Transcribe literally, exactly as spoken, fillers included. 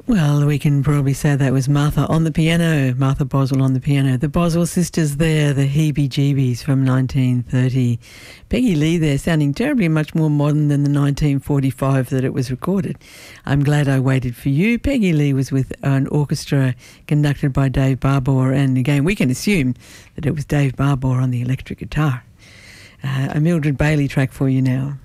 Well, we can probably say that was Martha on the piano, Martha Boswell on the piano. The Boswell sisters there, the Heebie-Jeebies from nineteen thirty. Peggy Lee there, sounding terribly much more modern than the nineteen forty-five that it was recorded. I'm Glad I Waited for You. Peggy Lee was with an orchestra conducted by Dave Barbour, and again, we can assume that it was Dave Barbour on the electric guitar. Uh, a Mildred Bailey track for you now.